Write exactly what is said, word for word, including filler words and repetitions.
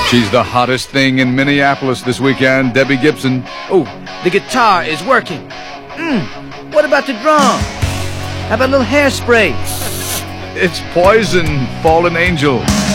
She's the hottest thing in Minneapolis this weekend, Debbie Gibson. Oh, the guitar is working. Mm, what about the drum? How about a little hairspray? It's Poison, Fallen Angel.